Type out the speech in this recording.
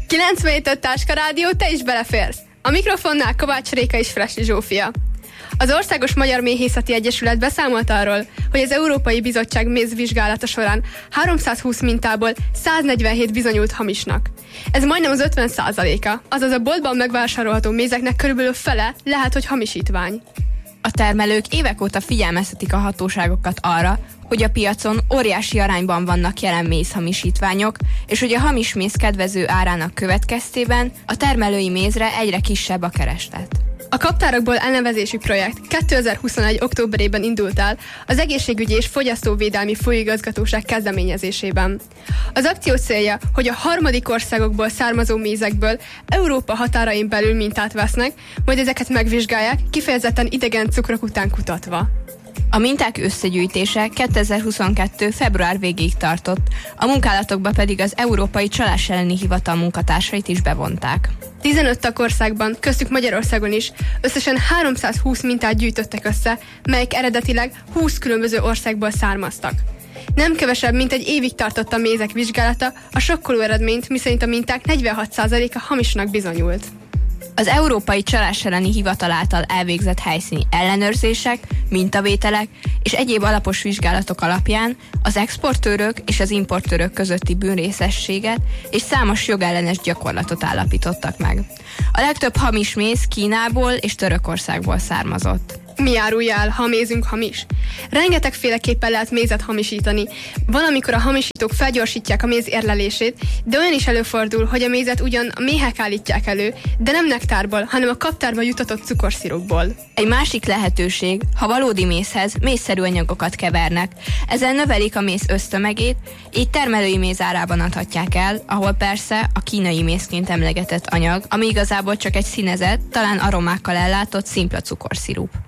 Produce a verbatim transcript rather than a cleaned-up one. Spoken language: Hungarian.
kilencvenhét öt Táska Rádió, te is beleférsz. A mikrofonnál Kovács Réka és Fressy Zsófia. Az Országos Magyar Méhészeti Egyesület beszámolt arról, hogy az Európai Bizottság mézvizsgálata során háromszázhúsz mintából száznegyvenhét bizonyult hamisnak. Ez majdnem az ötven százaléka, azaz a boltban megvásárolható mézeknek körülbelül fele lehet, hogy hamisítvány. A termelők évek óta figyelmeztetik a hatóságokat arra, hogy a piacon óriási arányban vannak jelen mézhamisítványok, és hogy a hamis méz kedvező árának következtében a termelői mézre egyre kisebb a kereslet. A kaptárokból elnevezési projekt kétezer-huszonegy októberében indult el az Egészségügyi és Fogyasztóvédelmi Főigazgatóság kezdeményezésében. Az akció célja, hogy a harmadik országokból származó mézekből Európa határain belül mintát vesznek, majd ezeket megvizsgálják, kifejezetten idegen cukrok után kutatva. A minták összegyűjtése kétezer-huszonkettő február végéig tartott, a munkálatokba pedig az Európai Csalás elleni Hivatal munkatársait is bevonták. tizenöt tagországban, köztük Magyarországon is összesen háromszázhúsz mintát gyűjtöttek össze, melyek eredetileg húsz különböző országból származtak. Nem kevesebb, mint egy évig tartott a mézek vizsgálata, a sokkoló eredményt, miszerint a minták negyvenhat százaléka hamisnak bizonyult. Az Európai Csalás elleni Hivatal által elvégzett helyszíni ellenőrzések, mintavételek és egyéb alapos vizsgálatok alapján az exportőrök és az importőrök közötti bűnrészességet és számos jogellenes gyakorlatot állapítottak meg. A legtöbb hamis méz Kínából és Törökországból származott. Mi árulja el, ha a mézünk hamis? Rengetegféleképpen lehet mézet hamisítani. Van, amikor a hamisítók felgyorsítják a méz érlelését, de olyan is előfordul, hogy a mézet ugyan a méhek állítják elő, de nem nektárból, hanem a kaptárba jutatott cukorszirupból. Egy másik lehetőség, ha valódi mézhez mézszerű anyagokat kevernek. Ezzel növelik a méz össztömegét, így termelői méz árában adhatják el, ahol persze a kínai mézként emlegetett anyag, ami igazából csak egy színezett, talán aromákkal ellátott szimpla cukorszirup.